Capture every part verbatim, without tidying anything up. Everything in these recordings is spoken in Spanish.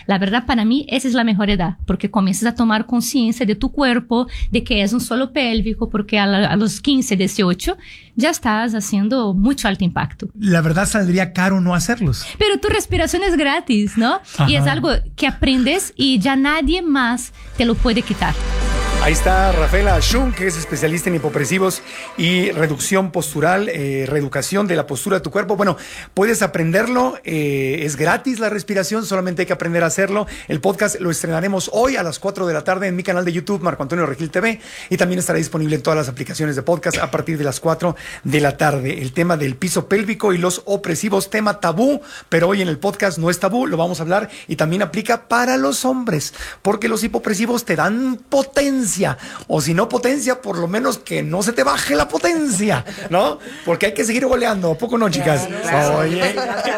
La verdad, para mí, esa es la mejor edad, porque comienzas a tomar conciencia de tu cuerpo, de que es un solo pélvico, porque a, la, a los quince, dieciocho ya estás haciendo mucho alto impacto. La verdad, saldría caro no hacerlos. Pero tu respiración es gratis, ¿no? Ajá. Y es algo que aprendes y ya nadie más te lo puede quitar. Ahí está Rafaela Schun, que es especialista en hipopresivos y reducción postural, eh, reeducación de la postura de tu cuerpo. Bueno, puedes aprenderlo, eh, es gratis la respiración, solamente hay que aprender a hacerlo. El podcast lo estrenaremos hoy a las cuatro de la tarde en mi canal de YouTube, Marco Antonio Regil T V, y también estará disponible en todas las aplicaciones de podcast a partir de las cuatro de la tarde. El tema del piso pélvico y los opresivos, tema tabú, pero hoy en el podcast no es tabú, lo vamos a hablar y también aplica para los hombres, porque los hipopresivos te dan potencia. O si no potencia, por lo menos que no se te baje la potencia, ¿no? Porque hay que seguir goleando, ¿a poco no, chicas? Claro, Oye.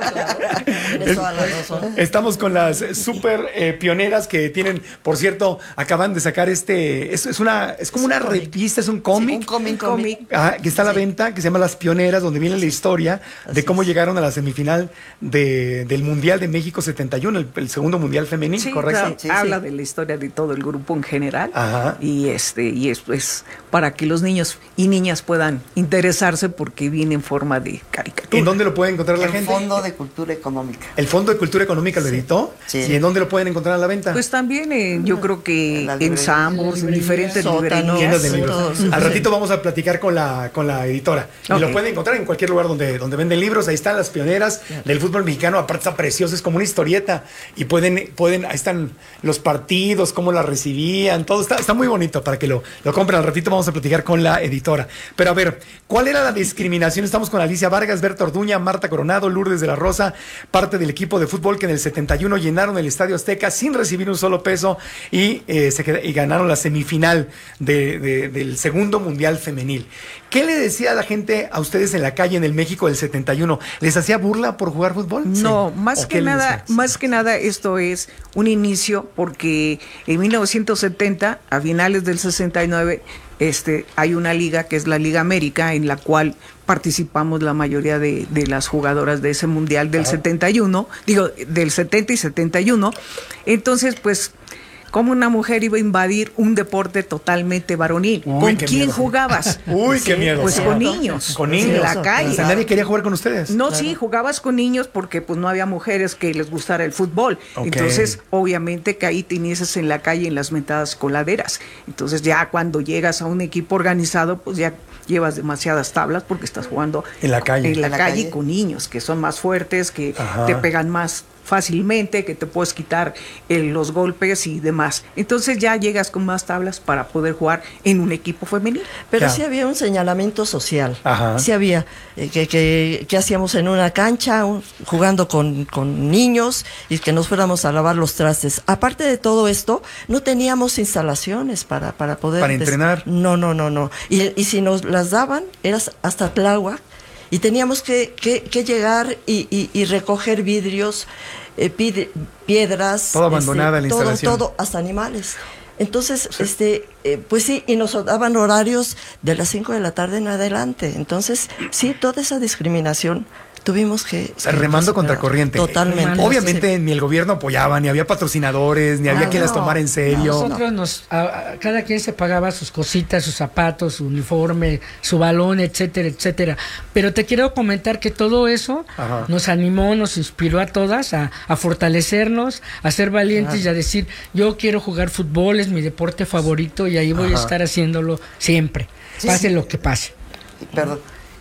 Estamos con las súper eh, pioneras que tienen, por cierto, acaban de sacar este, es, es una, es como una revista, es un cómic. Sí, un cómic, cómic. Ah, que está a la sí. venta, que se llama Las Pioneras, donde viene la historia Así de cómo es. llegaron a la semifinal de, del Mundial de México setenta y uno, el, el segundo Mundial femenil, sí, ¿correcto? Claro. Sí, Habla sí. de la historia de todo el grupo en general. Ajá. Y este y es pues para que los niños y niñas puedan interesarse porque viene en forma de caricatura. ¿En dónde lo puede encontrar la el gente? El Fondo de Cultura Económica. ¿El Fondo de Cultura Económica lo editó? Sí. ¿Y en dónde lo pueden encontrar a la venta? Pues también eh, yo creo que en, en Sambors, en diferentes librerías. De libros. Al ratito vamos a platicar con la con la editora. Okay. Y lo pueden encontrar en cualquier lugar donde, donde venden libros. Ahí están las pioneras del fútbol mexicano. Aparte está precioso, es como una historieta. Y pueden, pueden, ahí están los partidos, cómo la recibían, todo está, está muy bonito para que lo, lo compren. Al ratito vamos a platicar con la editora. Pero a ver, ¿cuál era la discriminación? Estamos con Alicia Vargas, Berta Orduña, Marta Coronado, Lourdes de la Rosa, parte del equipo de fútbol que en el setenta y uno llenaron el Estadio Azteca sin recibir un solo peso y, eh, se qued- y ganaron la semifinal de, de, del segundo Mundial Femenil. ¿Qué le decía a la gente a ustedes en la calle en el México del setenta y uno? ¿Les hacía burla por jugar fútbol? No, sí. más que nada, más que nada esto es un inicio porque en mil novecientos setenta, a finales del sesenta y nueve, este, hay una liga que es la Liga América en la cual participamos la mayoría de, de las jugadoras de ese mundial del Ajá. setenta y uno, digo, del setenta y setenta y uno. Entonces, pues, ¿cómo una mujer iba a invadir un deporte totalmente varonil? Uy, ¿Con quién miedo. jugabas? Uy, qué miedo. Pues con niños. Con niños. En la calle. O sea, nadie quería jugar con ustedes. No, claro. sí, jugabas con niños porque pues no había mujeres que les gustara el fútbol. Okay. Entonces, obviamente que ahí te inicias en la calle en las mentadas coladeras. Entonces, ya cuando llegas a un equipo organizado, pues ya llevas demasiadas tablas porque estás jugando en la calle, en la, en la calle, calle con niños que son más fuertes, que Ajá. te pegan más fácilmente, que te puedes quitar eh, los golpes y demás. Entonces ya llegas con más tablas para poder jugar en un equipo femenino. Pero ya. sí había un señalamiento social. Ajá. Sí había eh, que, que, que hacíamos en una cancha un, jugando con, con niños y que nos fuéramos a lavar los trastes. Aparte de todo esto, no teníamos instalaciones para, para poder... Para entrenar. No, no, no, no. Y, y si nos las daban, eras hasta Tláhuac. Y teníamos que, que, que llegar y, y, y recoger vidrios, eh, pide, piedras. Todo abandonada este, la todo, instalación. Todo, hasta animales. Entonces, sí. este, eh, pues sí, y nos daban horarios de las cinco de la tarde en adelante. Entonces, sí, toda esa discriminación tuvimos que... O sea, remando contra corriente. Totalmente. Obviamente sí. ni el gobierno apoyaba, ni había patrocinadores, ni había no, quien no, las tomara en serio. Nosotros no. nos, a, a, cada quien se pagaba sus cositas, sus zapatos, su uniforme, su balón, etcétera, etcétera. Pero te quiero comentar que todo eso Ajá. nos animó, nos inspiró a todas a, a fortalecernos, a ser valientes Ajá. y a decir, yo quiero jugar fútbol, es mi deporte favorito y ahí voy Ajá. a estar haciéndolo siempre, sí, pase sí. lo que pase. Perdón.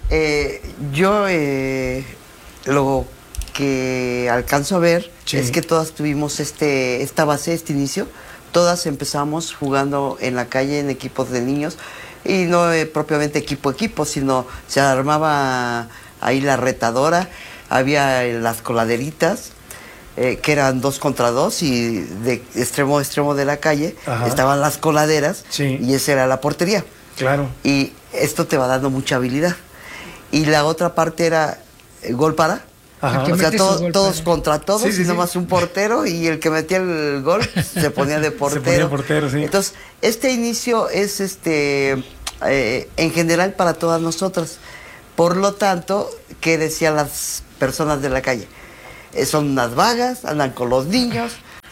Eh, yo eh, lo que alcanzo a ver sí. es que todas tuvimos este esta base, este inicio. Todas empezamos jugando en la calle en equipos de niños y no eh, propiamente equipo a equipo, sino se armaba ahí la retadora, había eh, las coladeritas, eh, que eran dos contra dos y de extremo a extremo de la calle Ajá. estaban las coladeras sí. y esa era la portería. Claro. Y esto te va dando mucha habilidad. Y la otra parte era eh, gol para. Ajá. O sea, todo, todos contra todos, sí, sí, y nomás sí. un portero, y el que metía el gol se ponía de portero. Se ponía portero, sí. Entonces, este inicio es este eh, en general para todas nosotras. Por lo tanto, ¿qué decían las personas de la calle? Eh, son unas vagas, andan con los niños,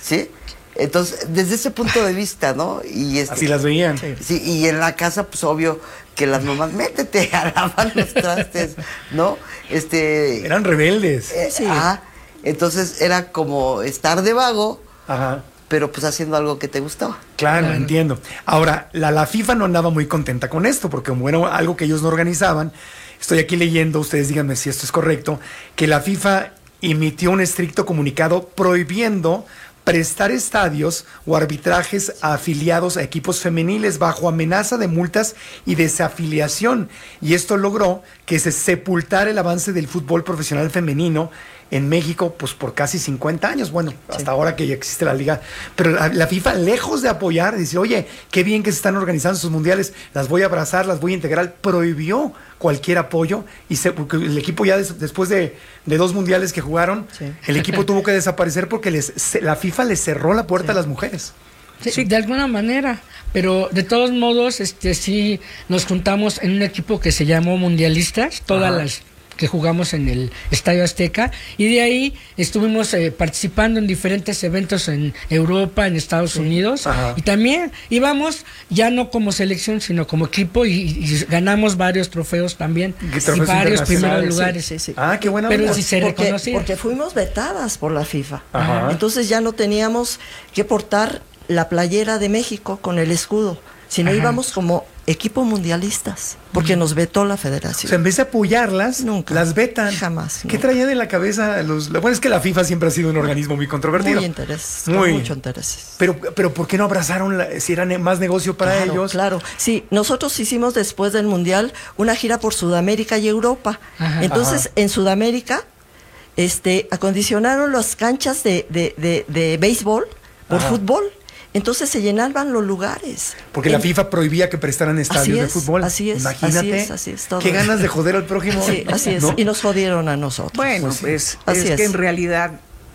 ¿sí? Entonces, desde ese punto de vista, ¿no? Y este, así las veían. Sí. sí, y en la casa, pues obvio que las mamás, métete a lavar los trastes, ¿no? Este... Eran rebeldes. Eh, sí. Ajá. Entonces era como estar de vago, ajá, pero pues haciendo algo que te gustaba. Claro, claro. Entiendo. Ahora, la, la FIFA no andaba muy contenta con esto, porque como era algo que ellos no organizaban, estoy aquí leyendo, ustedes díganme si esto es correcto, que la FIFA emitió un estricto comunicado prohibiendo prestar estadios o arbitrajes a afiliados a equipos femeniles bajo amenaza de multas y desafiliación. Y esto logró que se sepultara el avance del fútbol profesional femenino en México, pues por casi cincuenta años, bueno, hasta sí. ahora que ya existe la liga, pero la, la FIFA, lejos de apoyar, dice, oye, qué bien que se están organizando sus mundiales, las voy a abrazar, las voy a integrar, prohibió cualquier apoyo, y se, porque el equipo ya des, después de, de dos mundiales que jugaron, sí. el equipo tuvo que desaparecer porque les, se, la FIFA les cerró la puerta sí. a las mujeres. Sí, sí, de alguna manera, pero de todos modos, este sí nos juntamos en un equipo que se llamó Mundialistas, todas Ajá. las que jugamos en el Estadio Azteca, y de ahí estuvimos eh, participando en diferentes eventos en Europa, en Estados sí. Unidos, Ajá. y también íbamos ya no como selección, sino como equipo, y, y ganamos varios trofeos también, y varios primeros lugares. Sí, sí. Ah, qué buena Pero vida. si se porque, reconocía. porque fuimos vetadas por la FIFA. Ajá. Entonces ya no teníamos que portar la playera de México con el escudo, sino Ajá. íbamos como equipo mundialistas, porque nos vetó la federación. O sea, en vez de apoyarlas, nunca, las vetan. Jamás. ¿Qué traían en la cabeza los? Bueno, es que la FIFA siempre ha sido un organismo muy controvertido. Muy intereses, muy mucho intereses. Pero, pero ¿por qué no abrazaron la, si era más negocio para claro, ellos? Claro, sí, nosotros hicimos después del Mundial una gira por Sudamérica y Europa. Ajá. Entonces, Ajá. en Sudamérica, este, acondicionaron las canchas de, de, de, de béisbol por Ajá. fútbol. Entonces se llenaban los lugares. Porque en... la FIFA prohibía que prestaran estadios es, de fútbol. Así es, Imagínate. Así es, así es. Todo qué ganas de joder al prójimo. Sí, así es. ¿No? Y nos jodieron a nosotros. Bueno, pues, pues es, es que en realidad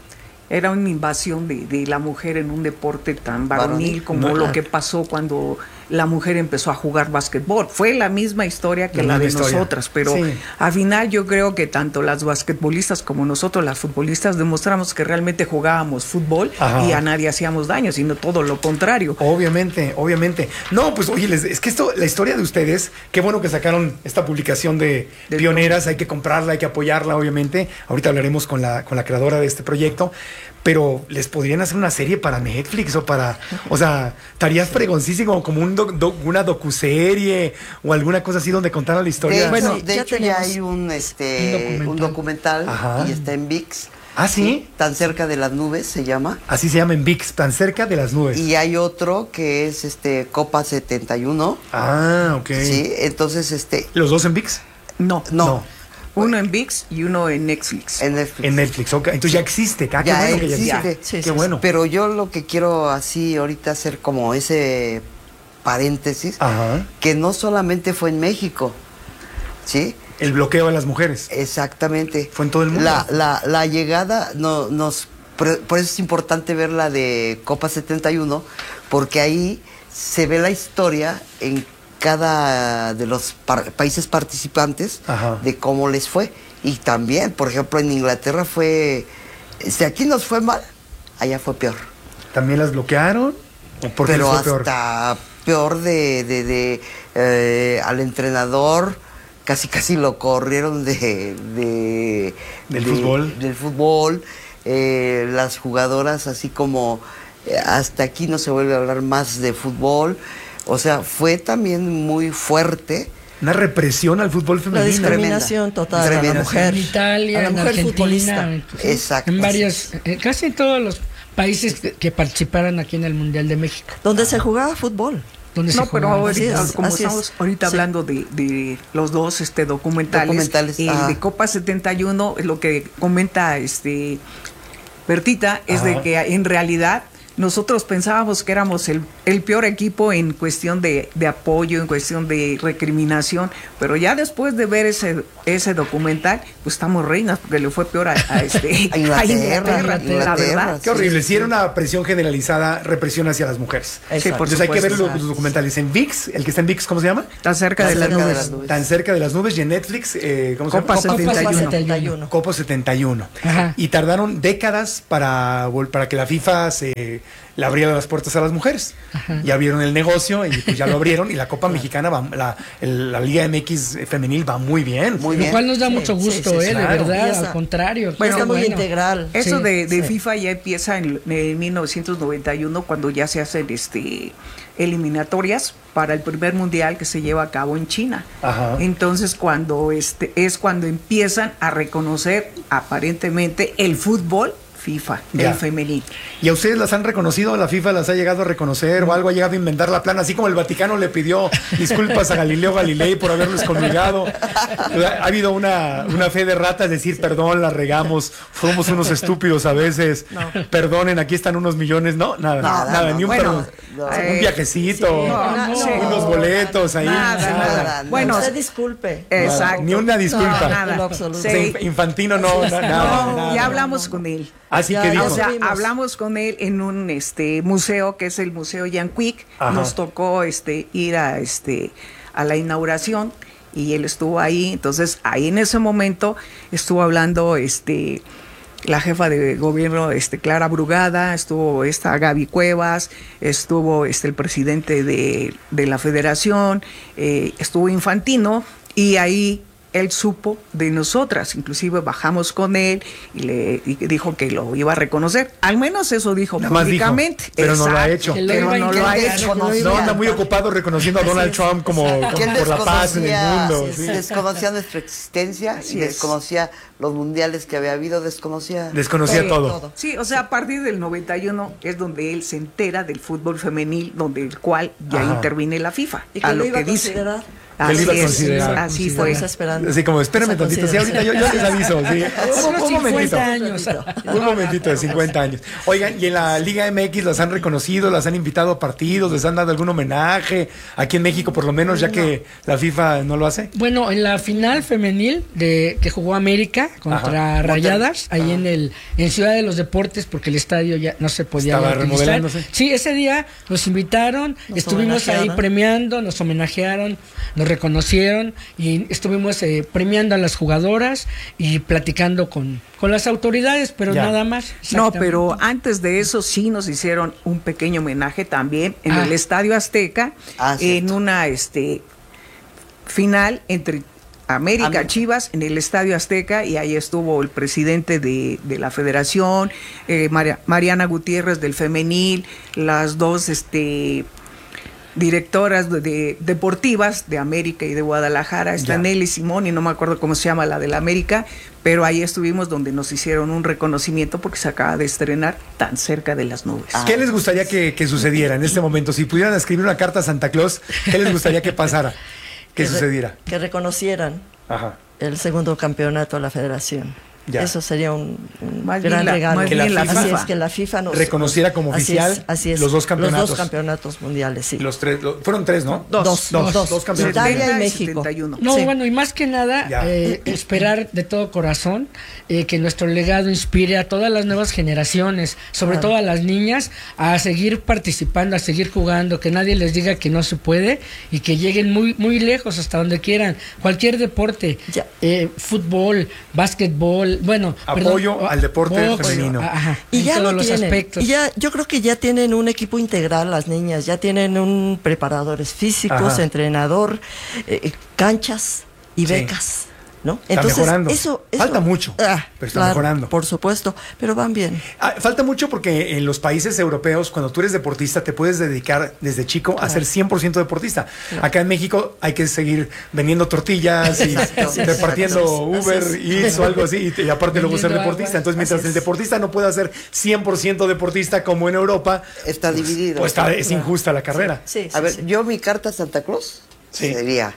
era una invasión de, de la mujer en un deporte tan varonil como no, lo que pasó cuando la mujer empezó a jugar básquetbol. Fue la misma historia que la, la de historia. nosotras, pero sí. al final yo creo que tanto las basquetbolistas como nosotros, las futbolistas, demostramos que realmente jugábamos fútbol Ajá. y a nadie hacíamos daño, sino todo lo contrario. Obviamente, obviamente. No, pues oye, les, es que esto, la historia de ustedes, qué bueno que sacaron esta publicación de, de Pioneras, hay que comprarla, hay que apoyarla, obviamente. Ahorita hablaremos con la, con la creadora de este proyecto. Pero les podrían hacer una serie para Netflix o para, o sea, estarías fregoncísimo como un do, do, una docuserie o alguna cosa así donde contaran la historia. De hecho, bueno, de ya, hecho ya hay un este un documental, un documental y está en ViX. ¿Ah, sí? sí? Tan cerca de las nubes se llama. Así se llama en ViX, tan cerca de las nubes. Y hay otro que es este Copa setenta y uno. Ah, ok. Sí, entonces este. ¿Los dos en ViX? No, no. no. Uno en ViX y uno en Netflix. En Netflix. En Netflix, ok. Entonces ya existe. Ah, ya qué bueno existe. que ya existe. Sí, qué sí, bueno. Pero yo lo que quiero así ahorita hacer como ese paréntesis, Ajá. que no solamente fue en México, ¿sí? El bloqueo a las mujeres. Exactamente. Fue en todo el mundo. La, la, la llegada, no, nos, por, por eso es importante ver la de Copa setenta y uno, porque ahí se ve la historia en cada de los par países participantes Ajá. de cómo les fue. Y también, por ejemplo, en Inglaterra fue, si aquí nos fue mal, allá fue peor. ¿También las bloquearon? ¿O por qué Pero les fue hasta peor, peor de, de, de eh, al entrenador, casi casi lo corrieron de, de del de, fútbol. Del fútbol. Eh, las jugadoras así como eh, hasta aquí no se vuelve a hablar más de fútbol. O sea, fue también muy fuerte. Una represión al fútbol femenino. La discriminación total Tremenda. a la mujer. En Italia, a la en mujer Argentina, futbolista. Exacto. En varios, en casi todos los países que, que participaron aquí en el Mundial de México. Donde ah. se jugaba fútbol. Donde no, se pero ahorita, es, como estamos es. ahorita sí. hablando de, de los dos este documentales, documentales el ah. de Copa setenta y uno, lo que comenta este Bertita es Ajá. de que en realidad nosotros pensábamos que éramos el, el peor equipo en cuestión de, de apoyo, en cuestión de recriminación, pero ya después de ver ese ese documental, pues estamos reinas, porque le fue peor a, a este a Inglaterra, a Inglaterra, Inglaterra, la verdad. Qué horrible, Sí, si era una presión generalizada, represión hacia las mujeres. Exacto. Entonces hay que ver los, supuesto. los documentales en VIX, el que está en VIX, ¿cómo se llama? Está cerca de las Cerca de nubes. las nubes. Tan cerca de las nubes, y en Netflix, eh, ¿cómo se Copa llama? setenta y uno. setenta y uno. Copa setenta y uno. Ajá. Y tardaron décadas para, vol- para que la FIFA se le abriera las puertas a las mujeres. Ya abrieron el negocio y pues ya lo abrieron, y la Copa Mexicana, va, la, el- la Liga M X femenil va muy bien. Muy Lo bien. cual nos da Sí, mucho sí, gusto, sí, eh, claro. de Y verdad, está- al contrario. Bueno, está qué muy bueno. integral. Eso Sí, de, de sí. FIFA ya empieza en, en mil novecientos noventa y uno, cuando ya se hacen este eliminatorias para el primer mundial que se lleva a cabo en China. Ajá. Entonces cuando este es cuando empiezan a reconocer aparentemente el fútbol FIFA, Ya. el femenil. ¿Y a ustedes las han reconocido? ¿La FIFA las ha llegado a reconocer o algo? ¿Ha llegado a inventar la plana? Así como el Vaticano le pidió disculpas a Galileo Galilei por haberlos conmigado. Ha habido una, una fe de ratas, decir, perdón, la regamos, fuimos unos estúpidos a veces, perdonen, aquí están unos millones. No, nada, Nada, nada, no. ni un Bueno, perdón. no. Un Eh, viajecito, sí, no, no, unos boletos ahí. Nada, nada. nada. no. Bueno, Usted disculpe. exacto. Ni una disculpa. No, nada. En lo absoluto. O sea, Sí. inf- Infantino no, na- nada, No, nada. ya hablamos con él. Así Ya, que ya, dijo. O sea, Vimos. hablamos con él en un este museo que es el Museo Jan Quick. Ajá. Nos tocó este ir a este a la inauguración y él estuvo ahí. Entonces, ahí en ese momento estuvo hablando este la jefa de gobierno, este Clara Brugada, estuvo esta Gaby Cuevas, estuvo este el presidente de, de la Federación, eh, estuvo Infantino, y ahí él supo de nosotras, inclusive bajamos con él y le y dijo que lo iba a reconocer. Al menos eso dijo Nada más dijo, públicamente. pero no lo ha Exacto, hecho. Que lo Pero iba a no lo ha intentar hecho. reconocer. No, anda muy ocupado reconociendo a Donald Trump como, como Que él por la paz en el desconocía, mundo. sí, sí. desconocía nuestra existencia Así y es. desconocía los mundiales que había habido, desconocía. Desconocía Sí, todo. Sí, o sea, a partir del noventa y uno es donde él se entera del fútbol femenil, donde el cual ya Ajá. interviene la FIFA. Y que a lo lo iba que a dice. considerar. Que lo iba a Así es, considerar. así fue. Estamos esperando. Así como, espérame Esa tantito, sí, ahorita yo, yo les aviso. Sí. Un, un momentito. cincuenta años. Un momentito de cincuenta años. Oigan, ¿y en la Liga M X las han reconocido, las han invitado a partidos, les han dado algún homenaje? Aquí en México, por lo menos, ya que la FIFA no lo hace. Bueno, en la final femenil de que jugó América contra Ajá. Rayadas, ahí en el en Ciudad de los Deportes, porque el estadio ya no se podía Estaba ya utilizar. remodelándose. Sí, ese día nos invitaron, Nos estuvimos ahí homenajearon. premiando, nos homenajearon, nos reconocieron y estuvimos eh, premiando a las jugadoras y platicando con, con las autoridades, pero Ya. nada más. No, exactamente. pero antes de eso sí nos hicieron un pequeño homenaje también en Ah. el Estadio Azteca, Ah, en cierto. una este final entre América, América. Chivas, en el Estadio Azteca, y ahí estuvo el presidente de, de la Federación, eh, María- Mariana Gutiérrez del Femenil, las dos este directoras de, de- deportivas de América y de Guadalajara, está Ya. Nelly Simón y no me acuerdo cómo se llama la de la América, pero ahí estuvimos donde nos hicieron un reconocimiento porque se acaba de estrenar Tan cerca de las nubes. Ah. ¿Qué les gustaría que, que sucediera en este momento? Si pudieran escribir una carta a Santa Claus, ¿qué les gustaría que pasara? Que re- sucediera. Que reconocieran Ajá. el segundo campeonato de la federación. Ya. Eso sería un, un Más bien gran la- regalo. más Que la bien la FIFA así FIFA. es, que la FIFA nos reconociera como así oficial es, así es, los dos campeonatos. Los dos campeonatos mundiales, sí. Los tres, lo- fueron tres, ¿no? Dos. Dos, Dos, dos, dos campeonatos. Italia y setenta México. setenta y uno. No, Sí. bueno, y más que nada, Ya. eh, esperar de todo corazón eh, que nuestro legado inspire a todas las nuevas generaciones, sobre Claro. todo a las niñas, a seguir participando, a seguir jugando, que nadie les diga que no se puede y que lleguen muy muy lejos, hasta donde quieran. Cualquier deporte, Ya. eh, fútbol, básquetbol, bueno, Apoyo perdón, al deporte box, femenino. ajá, Y en ya todos lo los tienen. aspectos. Y ya, yo creo que ya tienen un equipo integral las niñas, ya tienen un preparadores físicos, Ajá. entrenador, eh, canchas y Sí. becas, ¿no? Está mejorando. Eso, eso- Falta mucho, Ah, pero está mejorando. Por supuesto, pero van bien. Ah, falta mucho porque en los países europeos, cuando tú eres deportista, te puedes dedicar desde chico a ser cien por ciento deportista. Acá en México hay que seguir vendiendo tortillas y Exacto. repartiendo Así es, Uber así es. Eats o algo así, y, y aparte luego ser Vendiendo deportista. agua. Entonces, mientras Así el es. deportista no pueda ser cien por ciento deportista como en Europa, Está pues, dividido. pues está, es injusta la carrera. Sí, A sí, ver, sí. yo mi carta a Santa Claus Sí. sería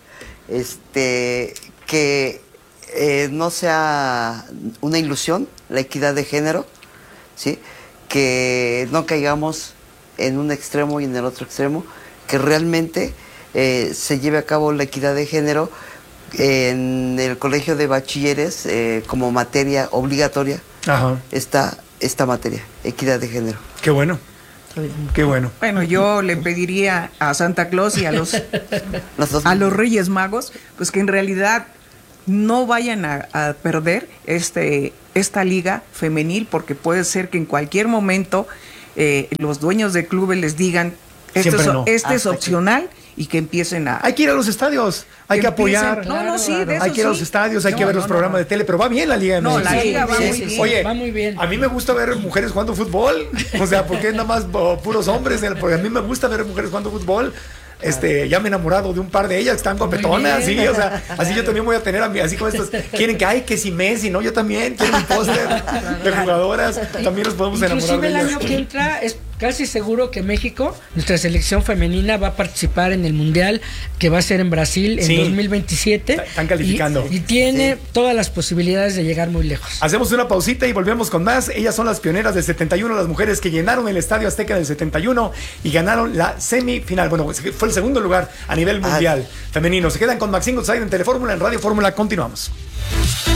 este que eh, no sea una ilusión la equidad de género, ¿sí? que no caigamos en un extremo y en el otro extremo, que realmente eh, se lleve a cabo la equidad de género en el colegio de bachilleres eh, como materia obligatoria. Ajá. Está esta materia, equidad de género. Qué bueno. Qué bueno. Bueno, yo le pediría a Santa Claus y a los a los Reyes Magos, pues que en realidad no vayan a, a perder este esta liga femenil, porque puede ser que en cualquier momento eh, los dueños de clubes les digan este, es, no. este es opcional aquí. Y que empiecen a... Hay que ir a los estadios, hay que, que apoyar. Claro, no, no, sí, de eso hay que ir a los sí. estadios, hay no, que ver no, los no, programas no. de tele, pero va bien la liga. No, la liga va, sí, muy sí, bien. Sí. Oye, va muy bien. A mí me gusta ver mujeres jugando fútbol, o sea, porque es nada más oh, puros hombres, porque a mí me gusta ver mujeres jugando fútbol. Este, ya me he enamorado de un par de ellas que están guapetonas, sí, o sea, así yo también voy a tener a mí, así como estos, quieren que, ay, que si Messi, no, yo también quiero un póster de jugadoras, también nos podemos Inclusive enamorar de ellas. el año que entra es casi seguro que México, nuestra selección femenina, va a participar en el Mundial que va a ser en Brasil en sí. dos mil veintisiete. Están calificando. Y, y tiene sí. todas las posibilidades de llegar muy lejos. Hacemos una pausita y volvemos con más. Ellas son las pioneras del setenta y uno, las mujeres que llenaron el Estadio Azteca del setenta y uno y ganaron la semifinal. Bueno, fue el segundo lugar a nivel mundial ah. femenino. Se quedan con Maxine Goodside en Telefórmula, en Radio Fórmula. Continuamos.